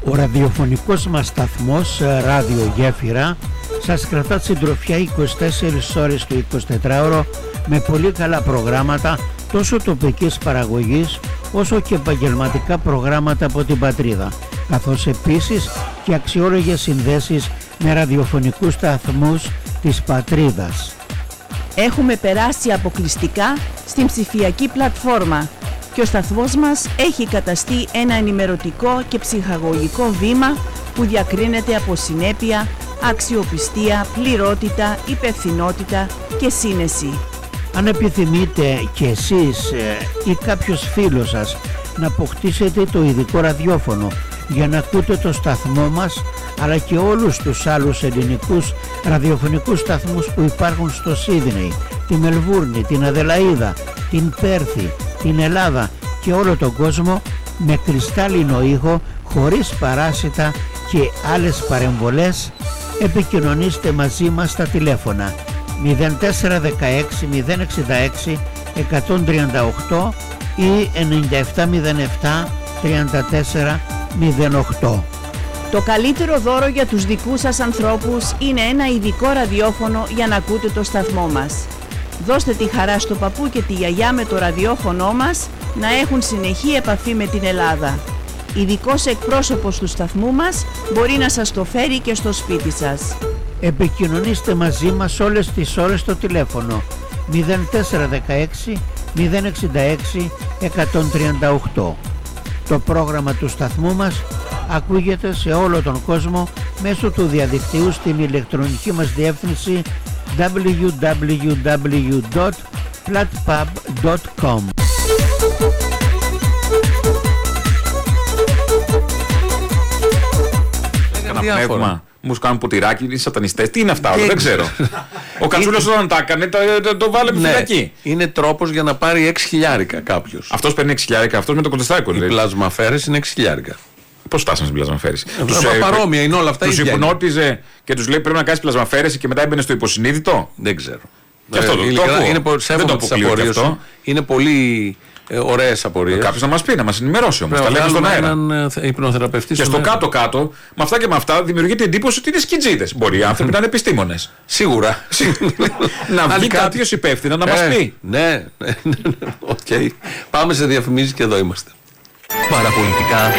Ο ραδιοφωνικός μας σταθμός Ράδιο Γέφυρα σας κρατά συντροφιά 24 ώρες το 24ωρο με πολύ καλά προγράμματα τόσο τοπικής παραγωγής όσο και επαγγελματικά προγράμματα από την πατρίδα, καθώς επίσης και αξιόλογες συνδέσεις με ραδιοφωνικούς σταθμούς της πατρίδας. Έχουμε περάσει αποκλειστικά στην ψηφιακή πλατφόρμα και ο σταθμός μας έχει καταστεί ένα ενημερωτικό και ψυχαγωγικό βήμα που διακρίνεται από συνέπεια, αξιοπιστία, πληρότητα, υπευθυνότητα και σύνεση. Αν επιθυμείτε και εσείς ή κάποιος φίλος σας να αποκτήσετε το ειδικό ραδιόφωνο για να ακούτε το σταθμό μας, αλλά και όλους τους άλλους ελληνικούς ραδιοφωνικούς σταθμούς που υπάρχουν στο Σίδνεϊ, τη Μελβούρνη, την Αδελαΐδα, την Πέρθη, την Ελλάδα και όλο τον κόσμο, με κρυστάλλινο ήχο, χωρίς παράσιτα και άλλες παρεμβολές, επικοινωνήστε μαζί μας στα τηλέφωνα 0416 066 138 ή 9707 34 08. Το καλύτερο δώρο για τους δικούς σας ανθρώπους είναι ένα ειδικό ραδιόφωνο για να ακούτε το σταθμό μας. Δώστε τη χαρά στο παππού και τη γιαγιά με το ραδιόφωνο μας να έχουν συνεχή επαφή με την Ελλάδα. Ειδικός εκπρόσωπος του σταθμού μας μπορεί να σας το φέρει και στο σπίτι σας. Επικοινωνήστε μαζί μας όλες τις ώρες στο τηλέφωνο 0416 066 138. Το πρόγραμμα του σταθμού μας ακούγεται σε όλο τον κόσμο μέσω του διαδικτύου στην ηλεκτρονική μας διεύθυνση www.platpub.com. Πνεύμα. Μου κάνουν ποτηράκι, είναι σατανιστές. Τι είναι αυτά όλα, δεν ξέρω. Ο Κατσούλας όταν τα έκανε, το βάλε με φυλακή. Είναι τρόπος για να πάρει 6.000 κάποιος. Αυτός παίρνει 6.000, αυτός με το κοντεστάκο. Οι πλασμαφέρες είναι 6.000. Πώς φτάσανε στην πλασμαφέρεση? Παρόμοια είναι όλα αυτά. Τους υπνότιζε και τους λέει πρέπει να κάνεις πλασμαφέρεση και μετά έμπαινε στο υποσυνείδητο. Δεν ξέρω. Και αυτό είναι πολύ ωραίες απορίες. Κάποιος να μας πει, να μας ενημερώσει όμως. Τα λέμε στον αέρα. Έναν υπνοθεραπευτή. Και στο κάτω-κάτω, με αυτά και με αυτά, δημιουργείται εντύπωση ότι είναι σκιτζίδες. Μπορεί οι άνθρωποι να είναι επιστήμονες. Σίγουρα. Να βγει κάποιος υπεύθυνο να μας πει. Ναι. Οκ. Πάμε σε διαφημίσεις και εδώ είμαστε. Παραπολιτικά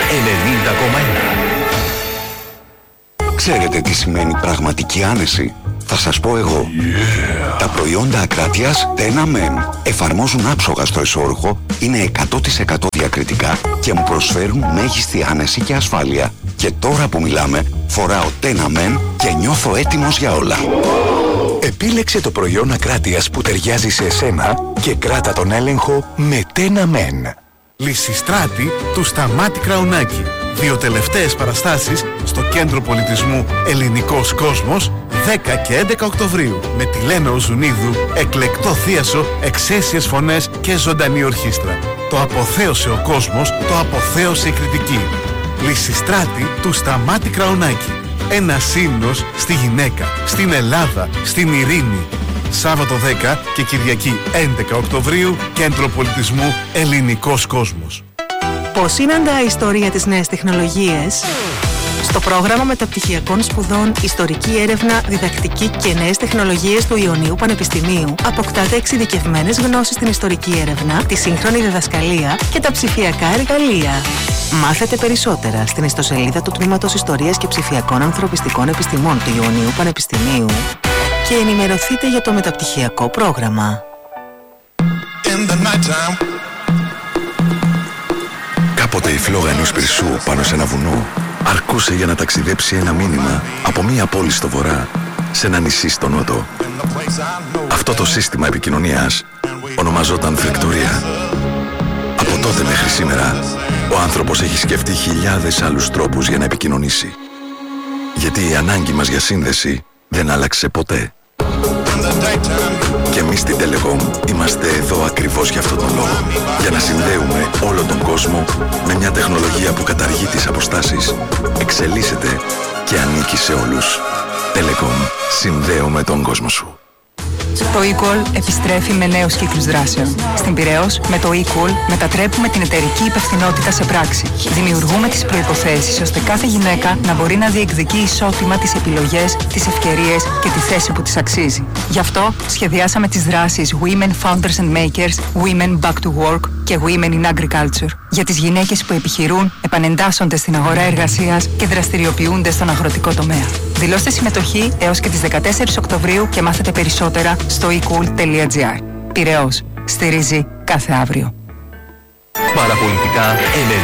90,1. Ξέρετε τι σημαίνει πραγματική άνεση? Θα σας πω εγώ. Τα προϊόντα Ακράτειας Tena Men εφαρμόζουν άψογα στο εσώρουχο, είναι 100% διακριτικά και μου προσφέρουν μέγιστη άνεση και ασφάλεια. Και τώρα που μιλάμε, φοράω Tena Men και νιώθω έτοιμος για όλα. Επίλεξε το προϊόν Ακράτειας που ταιριάζει σε εσένα και κράτα τον έλεγχο με Tena Men. Λυσιστράτη του Σταμάτη Κραουνάκη. 2 τελευταίες παραστάσεις στο Κέντρο Πολιτισμού Ελληνικός Κόσμος 10 και 11 Οκτωβρίου με τη Λένα Οζουνίδου, εκλεκτό θίασο, εξαίσιες φωνές και ζωντανή ορχήστρα. Το αποθέωσε ο κόσμος, το αποθέωσε η κριτική. Λυσιστράτη του Σταμάτη Κραουνάκη. Ένα ύμνος στη γυναίκα, στην Ελλάδα, στην ειρήνη. Σάββατο 10 και Κυριακή 11 Οκτωβρίου, Κέντρο Πολιτισμού Ελληνικός Κόσμος. Πώς συναντά η ιστορία τις νέες τεχνολογίες? Στο πρόγραμμα μεταπτυχιακών σπουδών Ιστορική Έρευνα, Διδακτική και Νέες Τεχνολογίες του Ιωνίου Πανεπιστημίου αποκτάτε εξειδικευμένες γνώσεις στην ιστορική έρευνα, τη σύγχρονη διδασκαλία και τα ψηφιακά εργαλεία. Μάθετε περισσότερα στην ιστοσελίδα του Τμήματος Ιστορίας και Ψηφιακών Ανθρωπιστικών Επιστημών του Ιωνίου Πανεπιστημίου και ενημερωθείτε για το μεταπτυχιακό πρόγραμμα. Κάποτε η φλόγα ενός πυρσού πάνω σε ένα βουνό αρκούσε για να ταξιδέψει ένα μήνυμα από μία πόλη στο βορρά σε ένα νησί στο νότο. Αυτό το σύστημα επικοινωνίας ονομαζόταν Βικτωρία. Από τότε μέχρι σήμερα ο άνθρωπος έχει σκεφτεί χιλιάδες άλλους τρόπους για να επικοινωνήσει. Γιατί η ανάγκη μας για σύνδεση δεν άλλαξε ποτέ. Και εμείς στην Telecom είμαστε εδώ ακριβώς για αυτόν τον λόγο. Για να συνδέουμε όλο τον κόσμο με μια τεχνολογία που καταργεί τις αποστάσεις, εξελίσσεται και ανήκει σε όλους. Telecom. Συνδέουμε τον κόσμο σου. Το eCall επιστρέφει με νέους κύκλους δράσεων. Στην Πειραιώς, με το eCall μετατρέπουμε την εταιρική υπευθυνότητα σε πράξη. Δημιουργούμε τις προϋποθέσεις ώστε κάθε γυναίκα να μπορεί να διεκδικεί ισότιμα τις επιλογές, τις ευκαιρίες και τη θέση που της αξίζει. Γι' αυτό σχεδιάσαμε τις δράσεις Women Founders and Makers, Women Back to Work και Women in Agriculture. Για τις γυναίκες που επιχειρούν, επανεντάσσονται στην αγορά εργασίας και δραστηριοποιούνται στον αγροτικό τομέα. Δηλώστε συμμετοχή έως και τις 14 Οκτωβρίου και μάθετε περισσότερα στο ecool.gr. Πειραιώς. Στηρίζει κάθε αύριο. Παραπολιτικά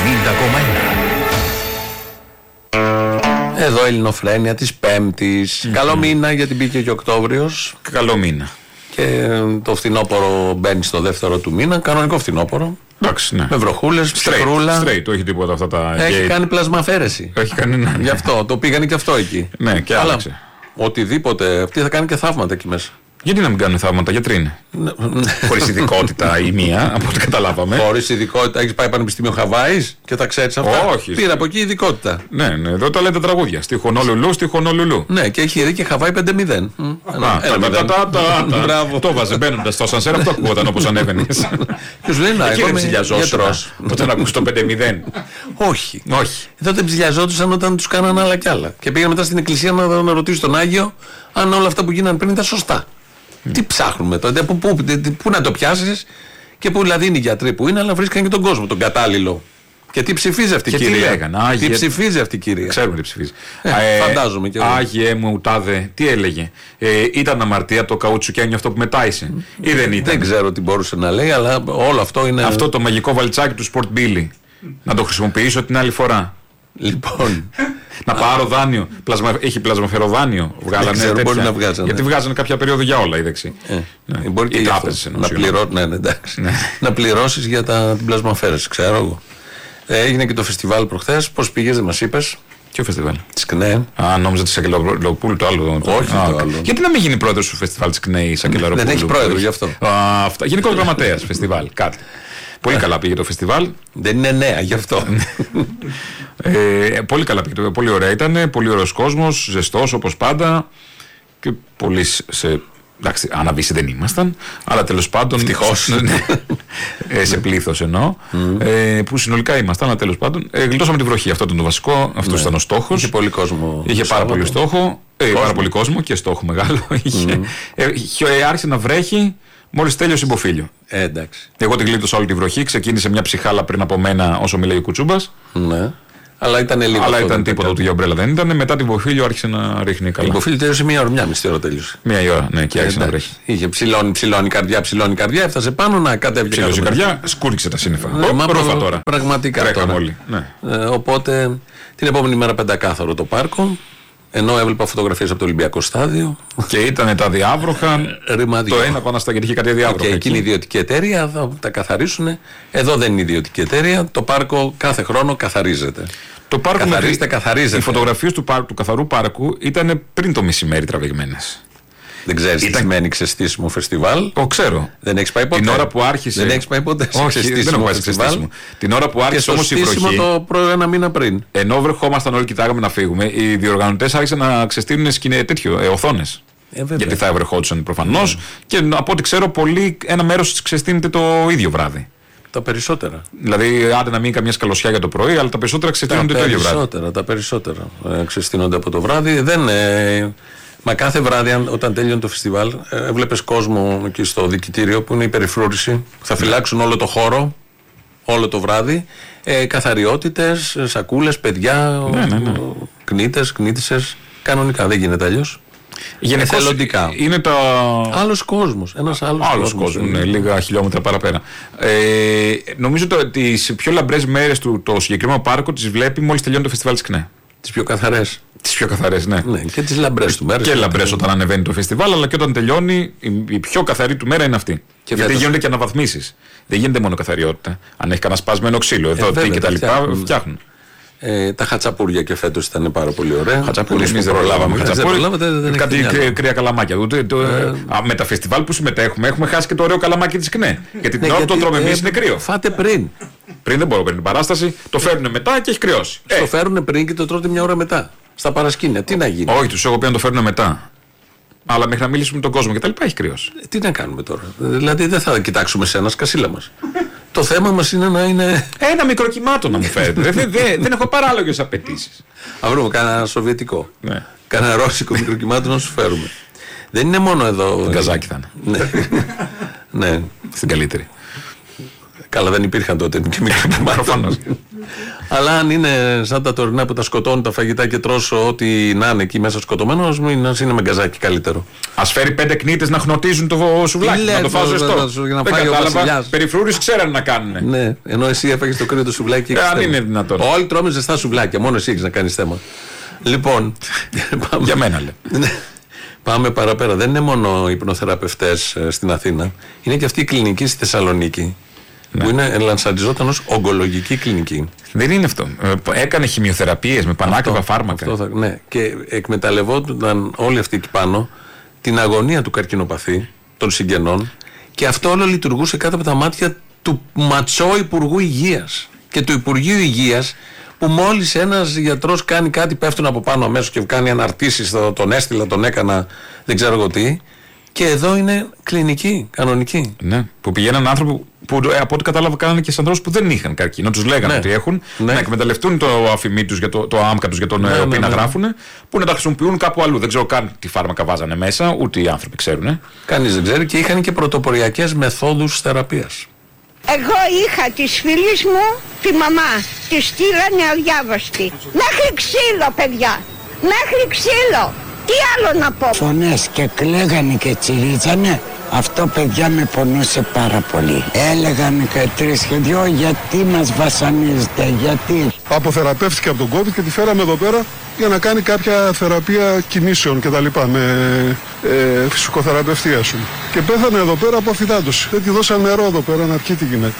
90,1. Εδώ Ελληνοφρένεια της Πέμπτης. Καλό μήνα, γιατί μπήκε και Οκτώβριος. Καλό μήνα. Και το φθινόπωρο μπαίνει στο δεύτερο του μήνα. Κανονικό φθινόπωρο. Εντάξει, ναι. Με βροχούλες, ψυχρούλα. Straight, το έχει τίποτα αυτά τα. Έχει κάνει πλασμαφέρεση. Έχει κάνει, ναι. Γι' αυτό το πήγανε και αυτό εκεί. Ναι, και άλλαξε. Οτιδήποτε. Αυτή θα κάνει και θαύματα εκεί μέσα. Γιατί να μην κάνουν θαύματα, γιατροί είναι. Χωρίς ειδικότητα η μία, από ό,τι καταλάβαμε. Χωρίς ειδικότητα, έχεις πάει Πανεπιστήμιο Χαβάης και τα ξέρεις αυτά. Όχι. Πήρα από εκεί ειδικότητα. Ναι, εδώ τα λένε τα τραγούδια. Στη Χονόλουλου, στη Χονόλουλου. Ναι, και έχει δει και Χαβάη 5-0. Μπράβο. Το βάζε μπαίνοντας στο σανσέρ, αυτό ακούγονταν όπως ανέβαινες. Και σου λέει να εκεί δεν ψηλιαζόσουν όταν ακούς το 5-0. Όχι. Εδώ δεν ψηλιαζόντουσαν όταν τους κάνανε άλλα κι άλλα. Και πήγαν μετά στην εκκλησία να ρωτήσει τον Άγιο αν όλα αυτά που γίνανε πριν ήταν σωστά. Τι ψάχνουμε τότε, πού να το πιάσεις και πού δηλαδή είναι οι γιατροί που είναι, αλλά βρίσκαν και τον κόσμο, τον κατάλληλο. Και τι ψηφίζει αυτή η κυρία. Τι ψηφίζει αυτή η κυρία. Ξέρουμε τι ψηφίζει. Φαντάζομαι και εγώ. Άγιε μου, τάδε, τι έλεγε. Ήταν αμαρτία το καουτσουκένιο αυτό που μετάισε, ή δεν ήταν. Δεν ξέρω τι μπορούσε να λέει, αλλά όλο αυτό είναι. Αυτό το μαγικό βαλτσάκι του Sport Billy. Να το χρησιμοποιήσω την άλλη φορά. Λοιπόν. Να πάρω δάνειο. Έχει πλασμαφεροδάνειο. Βγάλανε τέτοια. Μπορεί να βγάζανε. Γιατί βγάζανε κάποια περίοδο για όλα οι δεξιοί. Μπορεί και οι τράπεζες να πληρώσεις για την πλασμαφέρεση, ξέρω εγώ. Έγινε και το φεστιβάλ προχθές. Πώς πήγες, δεν μας είπες? Ποιο φεστιβάλ? Της ΚΝΕ. Νόμιζα τη Σακελαροπούλου το άλλο. Όχι, το άλλο. Γιατί να μην γίνει πρόεδρος του φεστιβάλ της ΚΝΕ η Σακελαροπούλου? Δεν έχει πρόεδρο γι' αυτό. Γενικός γραμματέας φεστιβάλ. Κάτι. Πολύ καλά πήγε το φεστιβάλ. Δεν είναι νέα γι' αυτό. Πολύ καλά πήγε. Πολύ ωραία ήταν. Πολύ ωραίος κόσμος. Ζεστός όπως πάντα. Και πολύ σε. Εντάξει, αναβήσει δεν ήμασταν. Αλλά τέλος πάντων. Ευτυχώς. Σε πλήθος εννοώ. Που συνολικά ήμασταν. Αλλά τέλος πάντων. Γλιτώσαμε τη βροχή. Αυτό ήταν το βασικό. Αυτό ήταν ο στόχος. Είχε πολύ κόσμο. Είχε πάρα πολύ στόχο. Πάρα πολύ κόσμο και στόχο μεγάλο. Άρχισε να βρέχει. Μόλις τέλειωσε Μποφίλιο. Εντάξει. Εγώ την γλίτωσα όλη τη βροχή. Ξεκίνησε μια ψυχάλα πριν από μένα όσο μιλάει ο Κουτσούμπας. Ναι. Αλλά ήταν λίγο. Αλλά ήταν τίποτα, ούτε για ομπρέλα δεν ήταν. Μετά την Μποφίλιο άρχισε να ρίχνει καλά. Η Μποφίλιο τέλειωσε μία ώρα, μία μισή ώρα τέλειωσε. Μία ώρα, ναι, και άρχισε να βρέχει. Είχε ψηλώνει καρδιά, έφτασε πάνω να κατέβει. Ψηλώνει καρδιά, σκούριξε τα σύννεφα. Πρόβα τώρα. Πραγματικά. Τρέχαμε όλοι. Οπότε την επόμενη μέρα πεντακάθαρο το πάρκο. Ενώ έβλεπα φωτογραφίες από το Ολυμπιακό στάδιο. Και ήταν τα διάβροχα. Ρημαδικό. Το ένα πάνω στα γιατί είχε κάτι διάβροχα. Και εκεί είναι ιδιωτική εταιρεία, θα τα καθαρίσουν. Εδώ δεν είναι ιδιωτική εταιρεία. Το πάρκο κάθε χρόνο καθαρίζεται. Το πάρκο καθαρίζεται. Οι φωτογραφίες του καθαρού πάρκου ήταν πριν το μεσημέρι τραβηγμένες. Δεν ξέρεις τι σημαίνει ξεστήσιμο φεστιβάλ. Το ξέρω. Δεν έχεις πάει ποτέ. Την ώρα που άρχισε. Δεν έχεις πάει ποτέ. Όχι, δεν έχω πάει σε ξεστήσιμο. Την ώρα που άρχισε όμως η βροχή. Το ένα μήνα πριν. Ενώ βρεχόμασταν όλοι, κοιτάγαμε να φύγουμε, οι διοργανωτές άρχισαν να ξεστήνουν οθόνες. Γιατί θα ευρεχόντουσαν προφανώς. Και από ό,τι ξέρω, ένα μέρος ξεστήνεται το ίδιο βράδυ. Τα περισσότερα. Δηλαδή, άντε να μείνει καμιά σκαλωσιά για το πρωί, αλλά τα περισσότερα ξεστήνονται το ίδιο βράδυ. Τα περισσότερα ξεστήνονται από το βράδυ. Μα κάθε βράδυ, όταν τέλειωνε το φεστιβάλ, έβλεπες κόσμο εκεί στο δικητήριο που είναι η περιφρούρηση. Θα φυλάξουν όλο το χώρο, όλο το βράδυ. Καθαριότητες, σακούλες, παιδιά, κνήτισσες. Κανονικά δεν γίνεται αλλιώς. Εθελοντικά. Είναι άλλος κόσμος. Ένας άλλος κόσμος. Ναι, λίγα χιλιόμετρα παραπέρα. Νομίζω ότι τις πιο λαμπρές μέρες του το συγκεκριμένο πάρκο τις βλέπει μόλις τελειώνει το φεστιβάλ της ΚΝΕ. Τις πιο καθαρές. Τις πιο καθαρές, ναι. Και τις λαμπρές του μέρες. Και λαμπρές όταν ανεβαίνει το φεστιβάλ, αλλά και όταν τελειώνει, η πιο καθαρή του μέρα είναι αυτή. Και γιατί γίνονται και αναβαθμίσεις. Δεν γίνεται μόνο καθαριότητα. Αν έχει κανένα σπασμένο ξύλο, εδώ και τα λοιπά, φτιάχνουν. Τα χατσαπούρια και φέτος ήταν πάρα πολύ ωραία. Χατσαπούρια, εμείς δεν προλάβαμε. Κάτι κρύα καλαμάκια. Με τα φεστιβάλ που συμμετέχουμε έχουμε χάσει και το ωραίο καλαμάκι της ΚΝΕ. Γιατί την ώρα που το τρώμε εμείς είναι κρύο. Φάτε πριν. Πριν δεν μπορώ πριν την παράσταση, το φέρνουν μετά και έχει κρυώσει. Το φέρνουν πριν και το τρώτε μια ώρα μετά. Στα παρασκήνια. Τι να γίνει. Όχι, τους έχω πει να το φέρνουν μετά. Αλλά μέχρι να μιλήσουμε με τον κόσμο και τα λοιπά έχει κρυώσει. Τι να κάνουμε τώρα. Δηλαδή δεν θα κοιτάξουμε σε ένα σκασίλα μας. Το θέμα μας είναι να είναι. Ένα μικροκυμάτο να μου φέρετε. Δεν έχω παράλογες απαιτήσεις. Να βρούμε κανένα σοβιετικό. Ναι. Κανένα ρώσικο μικροκυμάτο να σου φέρουμε. Δεν είναι μόνο εδώ. Γκαζάκι θα είναι. Ναι. Στην καλύτερη. Καλά, δεν υπήρχαν τότε και μικροκυμάτο. Αλλά αν είναι σαν τα τωρινά που τα σκοτώνουν τα φαγητά και τρώσω ό,τι να είναι εκεί μέσα σκοτωμένο, να είναι με γκαζάκι καλύτερο. Ας φέρει 5 κνήτες να χνοτίζουν το σουβλάκι, να το φάω ζεστό. Δεν κατάλαβα. Περιφρούρεις ξέραν να κάνουν. Ναι, ενώ εσύ έφαγες το κρύο το σουβλάκι. Αν είναι δυνατόν. Όλοι τρώμε ζεστά σουβλάκια, μόνο εσύ έχεις να κάνεις θέμα. Λοιπόν. Για μένα λέει. Πάμε παραπέρα. Δεν είναι μόνο οι υπνοθεραπευτές στην Αθήνα. Είναι και αυτή η κλινική στη Θεσσαλονίκη. Ναι. Που είναι λανσαριζόταν ως ογκολογική κλινική. Δεν είναι αυτό. Έκανε χημειοθεραπείες με πανάκριβα φάρμακα. Ναι. Και εκμεταλλευόταν όλοι αυτοί εκεί πάνω την αγωνία του καρκινοπαθή, των συγγενών, και αυτό όλο λειτουργούσε κάτω από τα μάτια του ματσό Υπουργού Υγείας και του Υπουργείου Υγείας, που μόλις ένας γιατρός κάνει κάτι πέφτουν από πάνω αμέσως και κάνει αναρτήσεις, τον έστειλα, τον έκανα, δεν ξέρω εγώ τι. Και εδώ είναι κλινική, κανονική. Ναι, που πηγαίναν άνθρωποι που από ό,τι κατάλαβα κάνανε και σε ανθρώπους που δεν είχαν καρκίνο. Τους λέγανε ότι έχουν, να εκμεταλλευτούν το αφημί τους, το άμκα τους για τον οποίο να γράφουν, που να τα χρησιμοποιούν κάπου αλλού. Δεν ξέρω καν τι φάρμακα βάζανε μέσα, ούτε οι άνθρωποι ξέρουν. Κανείς δεν ξέρει, και είχαν και πρωτοποριακές μεθόδους θεραπείας. Εγώ είχα της φίλης μου τη μαμά, τη στείλανε αδιάβαστη. Μέχρι ξύλο, παιδιά, μέχρι ξύλο. Τι άλλο να πω. Φωνές και κλαίγανε και τσιρίζανε. Αυτό, παιδιά, με πονούσε πάρα πολύ. Έλεγανε και 3 και 2, γιατί μας βασανίζετε, γιατί. Αποθεραπεύτηκε από τον COVID και τη φέραμε εδώ πέρα για να κάνει κάποια θεραπεία κινήσεων και τα λοιπά, με φυσικοθεραπευτή, ας πούμε. Και πέθανε εδώ πέρα από αφυδάτωση. Δεν τη δώσαν νερό εδώ πέρα να πιει τη γυναίκα.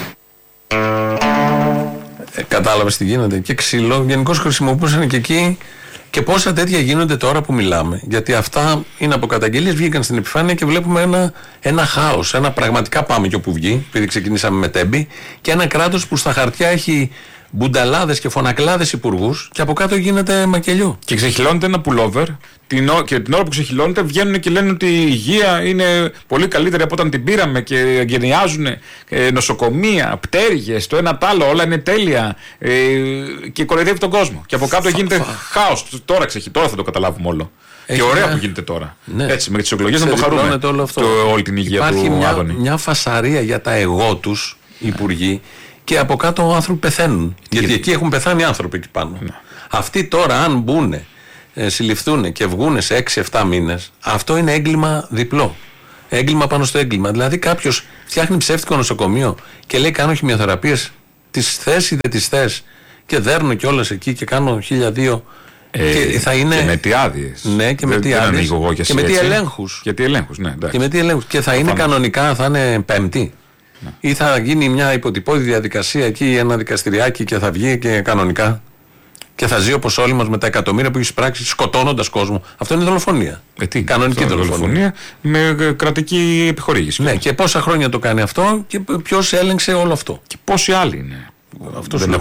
Κατάλαβες τι γίνεται. Και ξύλο, γενικώς χρησιμοποιούσαν και εκεί. Και πόσα τέτοια γίνονται τώρα που μιλάμε. Γιατί αυτά είναι από καταγγελίες, βγήκαν στην επιφάνεια και βλέπουμε ένα χάος. Ένα πραγματικά πάμε και όπου βγει, επειδή ξεκινήσαμε με Τέμπη, και ένα κράτος που στα χαρτιά έχει μπουνταλάδες και φωνακλάδες υπουργούς και από κάτω γίνεται μακελιό. Και ξεχυλώνεται ένα πουλόβερ και την ώρα που ξεχυλώνεται βγαίνουν και λένε ότι η υγεία είναι πολύ καλύτερη από όταν την πήραμε και εγκαινιάζουν νοσοκομεία, πτέρυγες, το ένα τ' άλλο, όλα είναι τέλεια και κοροϊδεύει τον κόσμο. Και από κάτω γίνεται χάος. Τώρα θα το καταλάβουμε όλο. Και ωραία που γίνεται τώρα. Ναι. Έτσι, με τις εκλογές να το χαρούμε όλη την υγεία του Άδωνη. Υπάρχει μια φασαρία για τα εγώ τους υπουργοί. Και από κάτω άνθρωποι πεθαίνουν. Γιατί εκεί έχουν πεθάνει άνθρωποι εκεί πάνω. Ναι. Αυτοί τώρα, αν μπουν, συλληφθούν και βγουν σε 6-7 μήνες, αυτό είναι έγκλημα διπλό. Έγκλημα πάνω στο έγκλημα. Δηλαδή, κάποιος φτιάχνει ψεύτικο νοσοκομείο και λέει: κάνω χημειοθεραπείες, τις θες ή δεν τις θες, και δέρνω κιόλας εκεί και κάνω 1002. Και θα είναι. Και με τι άδειες. Ναι, και με τι άδειες. Και με τι ελέγχους. Και με τι ελέγχους. Και θα είναι κανονικά, θα είναι Πέμπτη. Ναι. Ή θα γίνει μια υποτυπώδη διαδικασία εκεί, ένα δικαστηριάκι, και θα βγει και κανονικά. Και θα ζει όπως όλοι μας με τα εκατομμύρια που έχει πράξει, σκοτώνοντας κόσμο. Αυτό είναι δολοφονία. Κανονική δολοφονία. Με κρατική επιχορήγηση. Ναι, και πόσα χρόνια το κάνει αυτό και ποιος έλεγξε όλο αυτό. Και πόσοι άλλοι είναι. Αυτό είναι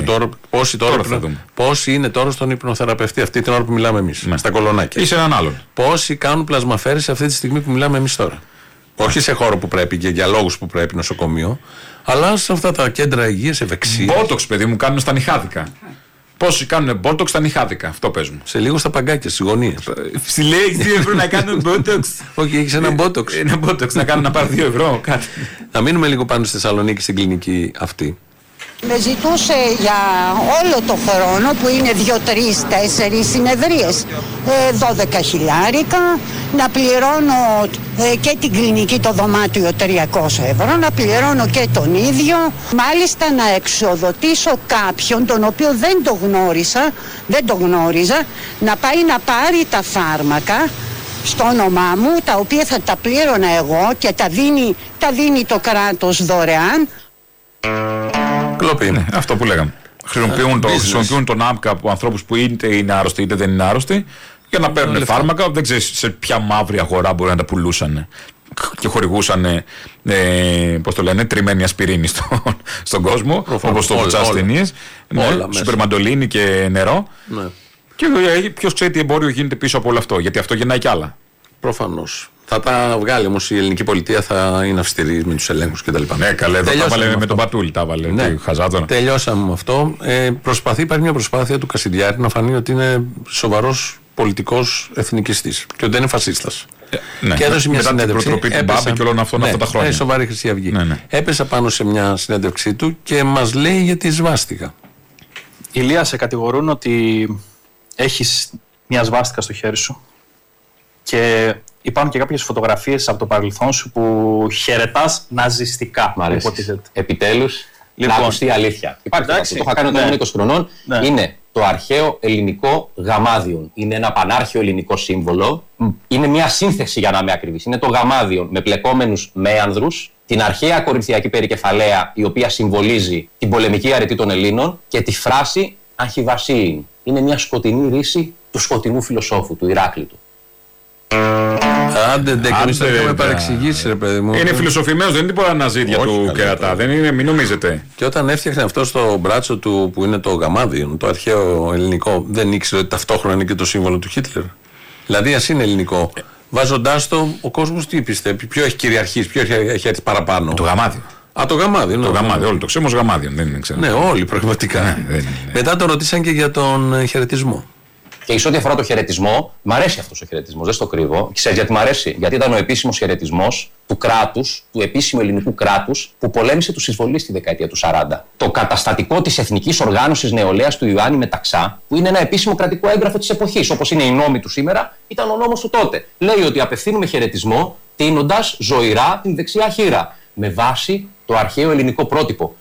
πόσοι είναι τώρα στον υπνοθεραπευτή αυτή την ώρα που μιλάμε εμείς. Ναι. Στα κολονάκια. Ή σε έναν άλλον. Πόσοι κάνουν πλασμαφέρες αυτή τη στιγμή που μιλάμε εμείς τώρα. Όχι σε χώρο που πρέπει και για λόγους που πρέπει, νοσοκομείο, αλλά σε αυτά τα κέντρα υγείας, ευεξίας. Μπότοξ, παιδί μου, κάνουν στα νυχάδικα. Πόσοι κάνουν μπότοξ στα νυχάδικα, αυτό παίζουν. Σε λίγο στα παγκάκια, στις γωνίες. Στη λέξη πρέπει να κάνουν μπότοξ. Όχι, έχεις ένα μπότοξ. Ένα μπότοξ να κάνουν να πάρει 2 ευρώ, κάτι. Να μείνουμε λίγο πάνω στη Θεσσαλονίκη, στην κλινική αυτή. Με ζητούσε για όλο το χρόνο που είναι 2, 3, 4 συνεδρίες 12 χιλιάρικα, να πληρώνω και την κλινική το δωμάτιο 300 ευρώ, να πληρώνω και τον ίδιο, μάλιστα να εξοδοτήσω κάποιον τον οποίο δεν το γνώριζα, να πάει να πάρει τα φάρμακα στο όνομά μου, τα οποία θα τα πλήρωνα εγώ και τα δίνει το κράτος δωρεάν. Ναι, αυτό που λέγαμε. Χρησιμοποιούν τον άμκα από ανθρώπους που είτε είναι άρρωστοι είτε δεν είναι άρρωστοι για να παίρνουν φάρμακα. Δεν ξέρεις σε ποια μαύρη αγορά μπορεί να τα πουλούσαν και χορηγούσαν, πώς το λένε, τριμμένη ασπιρίνη στον κόσμο, όπως το βουτσά στις ταινίες. Σουπερμαντολίνη και νερό. Ναι. Και ποιος ξέρει τι εμπόριο γίνεται πίσω από όλο αυτό, γιατί αυτό γεννάει κι άλλα. Προφανώς. Θα τα βγάλει όμως η ελληνική πολιτεία, θα είναι αυστηρή με τους ελέγχους κτλ. Ναι, καλά, εδώ τα βάλε με τον Πατούλη. Τα βάλε. Ναι. Χαζάτονα. Τελειώσαμε με αυτό. Υπάρχει μια προσπάθεια του Κασιδιάρη να φανεί ότι είναι σοβαρός πολιτικός εθνικιστής και ότι δεν είναι φασίστας. Ναι. Και έδωσε μια μετά συνέντευξη. Την προτροπή του Μπάμπη και όλων αυτών αυτά τα χρόνια. Είναι σοβαρή Χρυσή Αυγή. Ναι. Έπεσα πάνω σε μια συνέντευξή του και μας λέει για τη σβάστηκα. Ηλία, σε κατηγορούν ότι έχεις μια σβάστηκα στο χέρι σου και υπάρχουν και κάποιες φωτογραφίες από το παρελθόν σου που χαιρετάς ναζιστικά. Μ' αρέσει. Επιτέλους, να ακουστεί η αλήθεια. Υπάρχει το είχα κάνει όταν ήμουν 20 χρονών. Ναι. Είναι το αρχαίο ελληνικό γαμάδιον. Είναι ένα πανάρχαιο ελληνικό σύμβολο. Είναι μια σύνθεση, για να είμαι ακριβής. Είναι το γαμάδιον με πλεκόμενους μέανδρους, την αρχαία κορινθιακή περικεφαλαία, η οποία συμβολίζει την πολεμική αρετή των Ελλήνων, και τη φράση Αρχιβασίλην. Είναι μια σκοτεινή ρίση του σκοτεινού φιλοσόφου, του Ηράκλειτου. Άντε, και εμείς το έχουμε παρεξηγήσει, ρε παιδί μου. Είναι φιλοσοφημένος, δεν είναι τίποτα ναζίδια του κερατά. Δεν είναι, μην νομίζετε. Και όταν έφτιαχνε αυτό στο μπράτσο του που είναι το γαμάδιον, το αρχαίο ελληνικό, δεν ήξερε ότι ταυτόχρονα είναι και το σύμβολο του Χίτλερ. Δηλαδή, ας είναι ελληνικό. Βάζοντάς το, ο κόσμος τι πιστεύει, ποιο έχει κυριαρχήσει, ποιο έχει έρθει παραπάνω. Το γαμάδιο. Το γαμάδιο. Το γαμάδιο, όλοι το ξέρουμε ως γαμάδιο. Δεν ξέρω. Ναι, όλοι πραγματικά. Μετά το ρωτήσαν και για τον χαιρετισμό. Και εις ό,τι αφορά το χαιρετισμό, μ' αρέσει αυτός ο χαιρετισμός, δεν στο κρύβω. Ξέρεις γιατί μ' αρέσει? Γιατί ήταν ο επίσημος χαιρετισμός του κράτους, του επίσημου ελληνικού κράτους, που πολέμησε τους εισβολείς στη δεκαετία του 40. Το καταστατικό της Εθνικής Οργάνωσης Νεολαίας του Ιωάννη Μεταξά, που είναι ένα επίσημο κρατικό έγγραφο της εποχής, όπως είναι οι νόμοι του σήμερα, ήταν ο νόμος του τότε. Λέει ότι απευθύνουμε χαιρετισμό τείνοντας ζωηρά την δεξιά χείρα, με βάση το αρχαίο ελληνικό πρότυπο.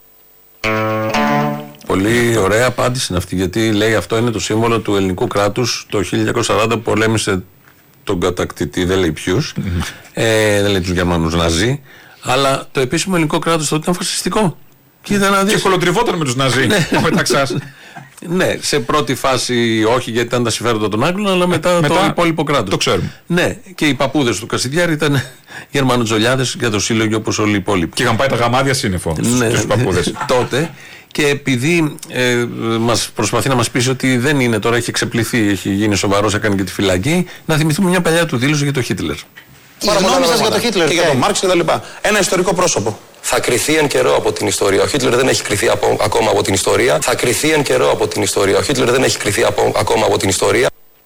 Πολύ ωραία απάντηση είναι αυτή, γιατί λέει αυτό είναι το σύμβολο του ελληνικού κράτους το 1940 που πολέμησε τον κατακτητή, δεν λέει ποιους, δεν λέει τους Γερμανούς Ναζί, αλλά το επίσημο ελληνικό κράτος τότε ήταν φασιστικό. Και κολοτριβόταν με τους Ναζί, ο Μεταξάς. Ναι, σε πρώτη φάση όχι, γιατί ήταν τα συμφέροντα των Άγγλων, αλλά μετά το υπόλοιπο κράτος. Το ξέρουμε. Ναι, και οι παππούδες του Κασιδιάρη ήταν Γερμανουτζολιάδες για το σύλλογο όπως όλοι οι υπόλοιποι. Και είχαν πάει τα γαμάδια σύννεφο στους παππούδες. Τότε. Και επειδή μας προσπαθεί να μας πείσει ότι δεν είναι τώρα, έχει εξεπληθεί, έχει γίνει σοβαρός, έκανε και τη φυλακή, να θυμηθούμε μια παλιά του δήλωση για τον Χίτλερ. Η γνώμη σας για τον Χίτλερ και για τον Μάρξ κτλ. Ένα ιστορικό πρόσωπο. Θα κριθεί εν καιρό από την ιστορία. Ο Χίτλερ δεν έχει κριθεί ακόμα από την ιστορία. Θα κριθεί εν καιρό από την ιστορία. Ο Χίτλερ δεν έχει κριθεί ακόμα από την ιστορία.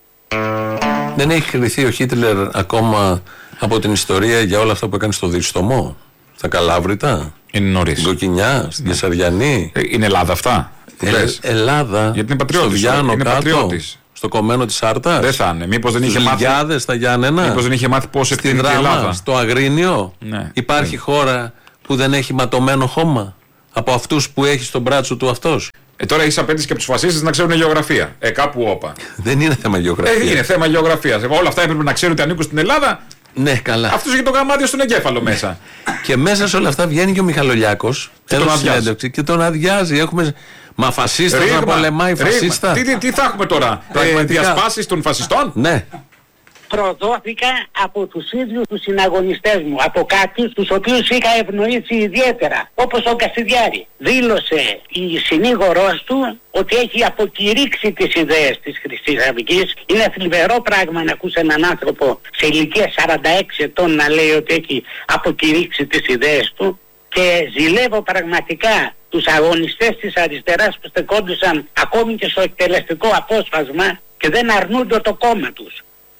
Δεν έχει κριθεί ο Χίτλερ ακόμα από την ιστορία για όλα αυτά που έκανε στο Διστομό, στα Καλάβρητα, είναι νωρίς. Στην Κοκκινιά, στην Κεσαριανή. Είναι Ελλάδα αυτά. Ελλάδα. Γιατί είναι πατριώτης. Στο Βιάνο είναι κάτω. Πατριώτης. Στο κομμένο της Άρτας. Δεν θα είναι. Μήπως δεν είχε μάθει. Λιγιάδες, στα Γιάννενα. Μήπως δεν είχε μάθει πώς εκτιμείται η Ελλάδα. Στο Αγρίνιο. Ναι. Υπάρχει χώρα που δεν έχει ματωμένο χώμα από αυτούς που έχει στον μπράτσο του αυτός. Τώρα έχει απέτηση και από τους φασίστες να ξέρουν γεωγραφία. Κάπου όπα. Δεν είναι θέμα γεωγραφίας. Είναι θέμα γεωγραφίας. Όλα αυτά έπρεπε να ξέρουν ότι ανήκουν στην Ελλάδα. Ναι, καλά. Αυτός είχε το γαμάδιο στον εγκέφαλο μέσα. Και μέσα σε όλα αυτά βγαίνει και ο Μιχαλολιάκος και τον αδειάζει. Έχουμε. Μα φασίστας να πολεμάει φασίστα. Τι θα έχουμε τώρα, διασπάσεις των φασιστών? Ναι. Προδόθηκα από τους ίδιους τους συναγωνιστές μου, από κάποιους τους οποίους είχα ευνοήσει ιδιαίτερα, όπως ο Κασιδιάρη. Δήλωσε η συνήγορός του ότι έχει αποκηρύξει τις ιδέες της Χρυσής Αυγής. Είναι θλιβερό πράγμα να ακούς έναν άνθρωπο σε ηλικία 46 ετών να λέει ότι έχει αποκηρύξει τις ιδέες του, και ζηλεύω πραγματικά τους αγωνιστές της αριστεράς που στεκόντουσαν ακόμη και στο εκτελεστικό απόσπασμα και δεν αρνούνται το κόμμα τους.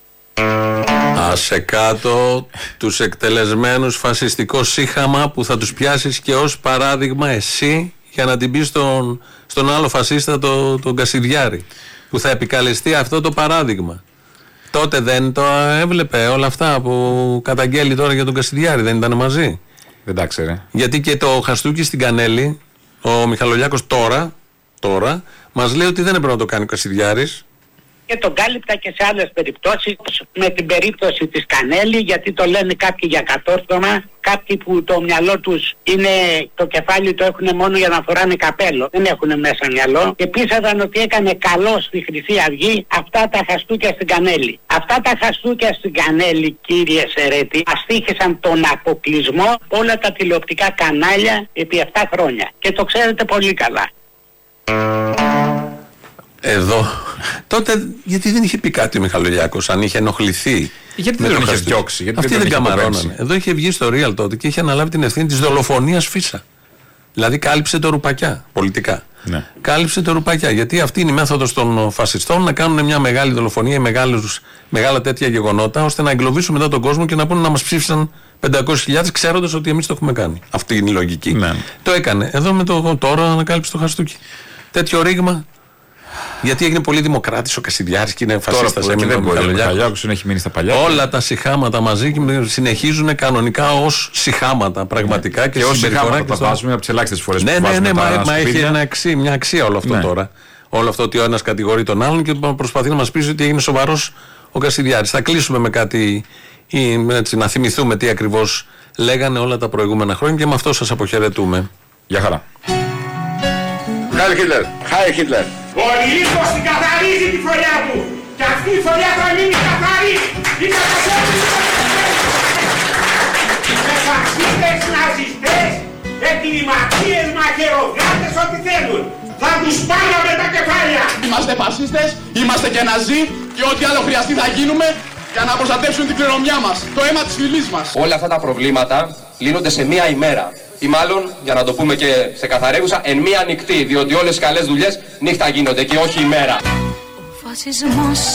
Άσε κάτω τους εκτελεσμένους φασιστικό σύχαμα που θα τους πιάσεις και ως παράδειγμα εσύ για να την πεις στον άλλο φασίστα τον Κασιδιάρη που θα επικαλεστεί αυτό το παράδειγμα. Τότε δεν το έβλεπε όλα αυτά που καταγγέλει τώρα για τον Κασιδιάρη, δεν ήταν μαζί? Δεν τα ξέρε. Γιατί και το χαστούκι στην Κανέλη, ο Μιχαλολιάκος τώρα μας λέει ότι δεν έπρεπε να το κάνει ο Κασιδιάρης. Και τον κάλυπτα και σε άλλες περιπτώσεις, με την περίπτωση της Κανέλη, γιατί το λένε κάποιοι για κατόρθωμα, κάποιοι που το μυαλό τους είναι, το κεφάλι το έχουν μόνο για να φοράνε καπέλο, δεν έχουν μέσα μυαλό, και πίστευαν ότι έκανε καλό στη Χρυσή Αυγή αυτά τα χαστούκια στην Κανέλη. Αυτά τα χαστούκια στην Κανέλη, κύριε Σερέτη, αστήχησαν τον αποκλεισμό όλα τα τηλεοπτικά κανάλια επί 7 χρόνια. Και το ξέρετε πολύ καλά. Εδώ. Τότε γιατί δεν είχε πει κάτι ο Μιχαλολιάκος, αν είχε ενοχληθεί. Γιατί δεν τον είχε διώξει. Αυτοί δεν καμαρώνανε. Εδώ είχε βγει στο Real τότε και είχε αναλάβει την ευθύνη της δολοφονίας Φίσα. Δηλαδή κάλυψε το ρουπακιά πολιτικά. Ναι. Κάλυψε το ρουπακιά. Γιατί αυτή είναι η μέθοδος των φασιστών, να κάνουν μια μεγάλη δολοφονία ή μεγάλα τέτοια γεγονότα, ώστε να εγκλωβίσουν μετά τον κόσμο και να πούνε να μας ψήφισαν 500.000, ξέροντας ότι εμείς το έχουμε κάνει. Αυτή είναι η λογική. Ναι. Το έκανε. Εδώ με το τώρα ανακάλυψε το χαστούκι. Τέτοιο ρήγμα. Γιατί έγινε πολύ δημοκράτης ο Κασιδιάρης και είναι φασίστας. Δεν μπορεί. Ο Μιχαλολιάκος έχει μείνει στα παλιά. Όλα τα σιχάματα μαζί συνεχίζουν κανονικά ως σιχάματα πραγματικά και ως σιχάματα τα βάζουμε από τις ελάχιστες φορές που βάζουμε. Μα έχει μια αξία όλο αυτό τώρα. Όλο αυτό ότι ο ένας κατηγορεί τον άλλον και προσπαθεί να μας πει ότι έγινε σοβαρός ο Κασιδιάρης. Θα κλείσουμε με κάτι ή έτσι, να θυμηθούμε τι ακριβώς λέγανε όλα τα προηγούμενα χρόνια και με αυτό σας αποχαιρετούμε. Γεια χαρά. Χάι Χίτλερ, Χάι Χίτλερ. Ο Λύκος την καθαρίζει τη φωλιά του και αυτή η φωλιά θα μείνει καθαρή. Είναι με φασίστες, ναζιστές, εγκληματίες, μαχαιροδράτες, ό,τι θέλουν. Θα τους πάρουμε τα κεφάλια. Είμαστε φασίστες, είμαστε και ναζί και ό,τι άλλο χρειαστεί θα γίνουμε για να προστατεύσουν την κληρονομιά μας, το αίμα της φυλής μας. Όλα αυτά τα προβλήματα λύνονται σε μία ημέρα. Ή μάλλον, για να το πούμε και σε καθαρέγουσα, εν μία νυχτή, διότι όλες οι καλές δουλειές νύχτα γίνονται και όχι ημέρα. Ο φασισμός